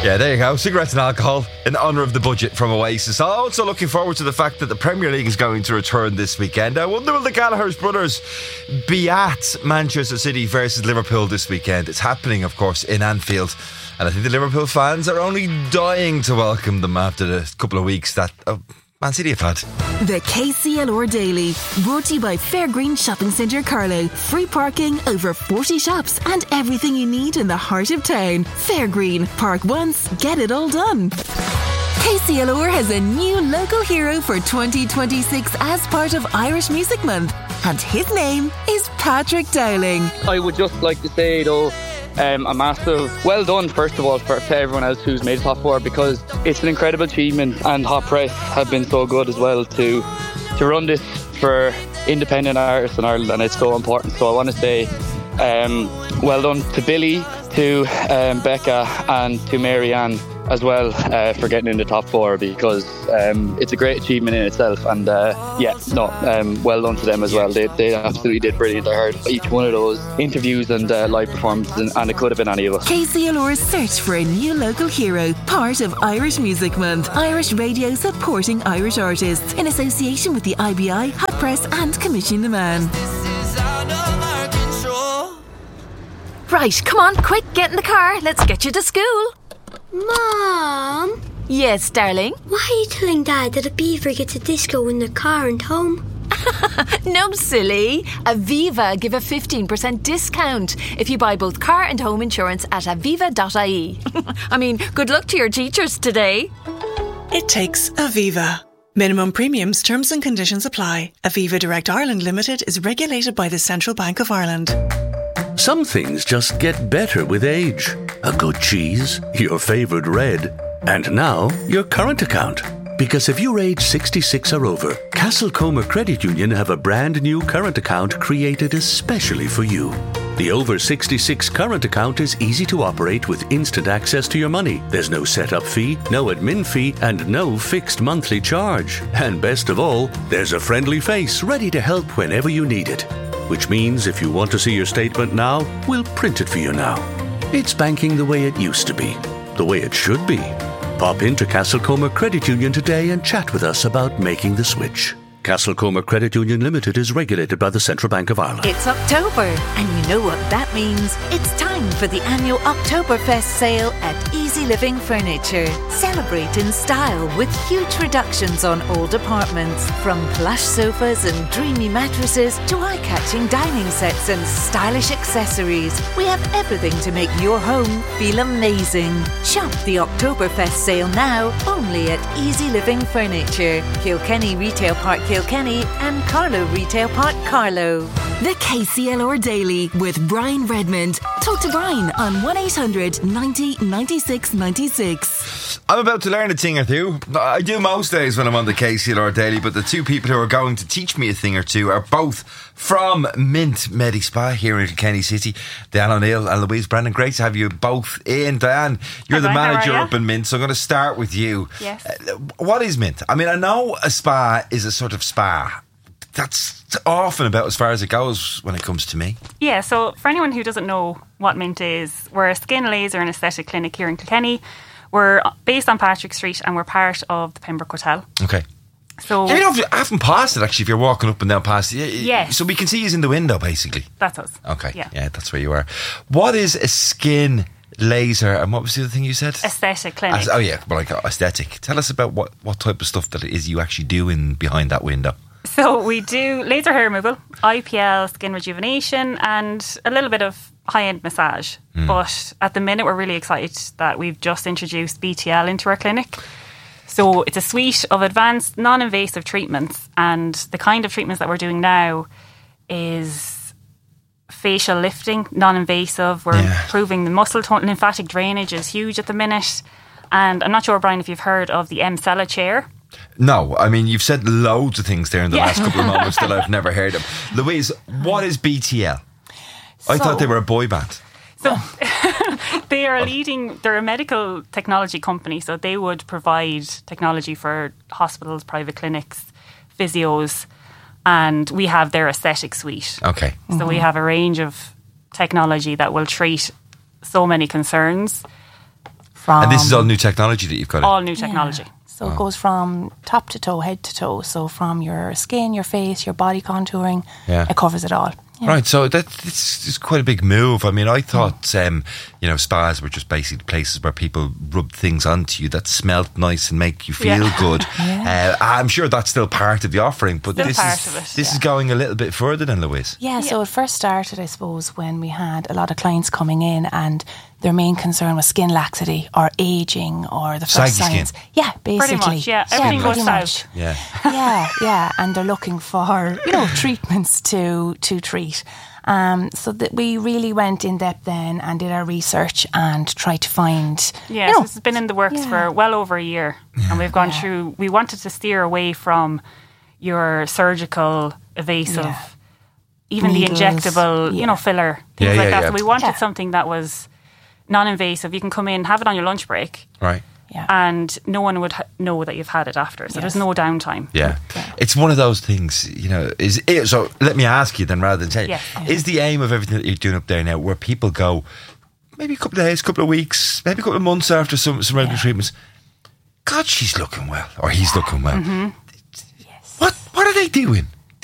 Yeah, there you go. Cigarettes and alcohol in honour of the budget from Oasis. Also looking forward to the fact that the Premier League is going to return this weekend. I wonder will the Gallagher's brothers be at Manchester City versus Liverpool this weekend? It's happening, of course, in Anfield. And I think the Liverpool fans are only dying to welcome them after the couple of weeks that Man City have had. The KCLR Daily, brought to you by Fairgreen Shopping Centre Carlow. Free parking, over 40 shops and everything you need in the heart of town. Fairgreen, park once, get it all done. KCLR has a new local hero for 2026 as part of Irish Music Month, and his name is Patrick Dowling. I would just like to say though, a massive well done first of all to everyone else who's made top four, because it's an incredible achievement, and Hot Press have been so good as well to run this for independent artists in Ireland, and it's so important. So I want to say well done to Billy, to Becca and to Marianne as well for getting in the top four, because it's a great achievement in itself, and well done to them as well. They absolutely did brilliant. I heard each one of those interviews and live performances, and it could have been any of us. KCLR's search for a new local hero, part of Irish Music Month. Irish radio supporting Irish artists in association with the IBI, Hot Press and Commission the Man. Right, come on, quick, get in the car. Let's get you to school. Mom? Yes, darling? Why are you telling Dad that a beaver gets a disco in their car and home? No, silly. Aviva give a 15% discount if you buy both car and home insurance at aviva.ie. I mean, good luck to your teachers today. It takes Aviva. Minimum premiums, terms and conditions apply. Aviva Direct Ireland Limited is regulated by the Central Bank of Ireland. Some things just get better with age. A good cheese, your favourite red, and now your current account. Because if you're age 66 or over, Castlecomer Credit Union have a brand new current account created especially for you. The over 66 current account is easy to operate with instant access to your money. There's no setup fee, no admin fee, and no fixed monthly charge. And best of all, there's a friendly face ready to help whenever you need it. Which means if you want to see your statement now, we'll print it for you now. It's banking the way it used to be, the way it should be. Pop into Castlecomer Credit Union today and chat with us about making the switch. Castlecomer Credit Union Limited is regulated by the Central Bank of Ireland. It's October, and you know what that means. It's time for the annual Oktoberfest sale at Easy Living Furniture. Celebrate in style with huge reductions on old apartments. From plush sofas and dreamy mattresses to eye-catching dining sets and stylish accessories. We have everything to make your home feel amazing. Shop the Oktoberfest sale now only at Easy Living Furniture, Kilkenny Retail Park Kilkenny and Carlow Retail Park Carlow. The KCLR Daily with Brian Redmond. Talk to Brian on 1-800 90 96 96. I'm about to learn a thing or two. I do most days when I'm on the KCLR Daily, but the two people who are going to teach me a thing or two are both from Mint Medi Spa here in Kilkenny City. Diane O'Neill and Louise Brennan. Great to have you both in. Diane, you're the manager up in Mint, so I'm going to start with you. Yes. What is Mint? I mean, I know a spa is a sort of spa. That's often about as far as it goes when it comes to me. Yeah, so for anyone who doesn't know what Mint is, we're a skin, laser and aesthetic clinic here in Kilkenny. We're based on Patrick Street and we're part of the Pembroke Hotel. Okay. So you know, often past it actually if you're walking up and down past it. Yes. So we can see you in the window basically. That's us. Okay. Yeah, that's where you are. What is a skin laser and what was the other thing you said? Aesthetic clinic. Aesthetic. Tell us about what type of stuff that it is you actually do in behind that window. So we do laser hair removal, IPL, skin rejuvenation and a little bit of high-end massage. But at the minute we're really excited that we've just introduced BTL into our clinic. So it's a suite of advanced non-invasive treatments, and the kind of treatments that we're doing now is facial lifting, non-invasive. We're improving the muscle tone. Lymphatic drainage is huge at the minute. And I'm not sure, Brian, if you've heard of the Emsella chair. No, I mean, you've said loads of things there in the last couple of moments that I've never heard of. Louise, what is BTL? I thought they were a boy band. So they're a medical technology company, so they would provide technology for hospitals, private clinics, physios, and we have their aesthetic suite. Okay. So we have a range of technology that will treat so many concerns And this is all new technology that you've got. All new technology. Yeah. So it goes from top to toe, head to toe. So from your skin, your face, your body contouring, it covers it all. Yeah. Right, so it's quite a big move. I mean, I thought, spas were just basically places where people rub things onto you that smelled nice and make you feel good. I'm sure that's still part of the offering, but this is going a little bit further than Louise. Yeah, so it first started, I suppose, when we had a lot of clients coming in and their main concern was skin laxity or aging or the first signs. Skin. Yeah, basically. Pretty much, yeah. Everything goes south. Yeah. Yeah. And they're looking for, treatments to treat. So that we really went in depth then and did our research and tried to find... Yeah, so this has been in the works for well over a year. Yeah. And we've gone through... We wanted to steer away from your surgical, evasive, even needles, the injectable, filler, things like that. So we wanted something that was non-invasive. You can come in, have it on your lunch break. Right. Yeah. And no one would know that you've had it after. So there's no downtime. Yeah. It's one of those things, so let me ask you then, rather than say, is the aim of everything that you're doing up there now where people go maybe a couple of days, couple of weeks, maybe a couple of months after some regular treatments, God, she's looking well, or he's looking well. Yes. What are they doing?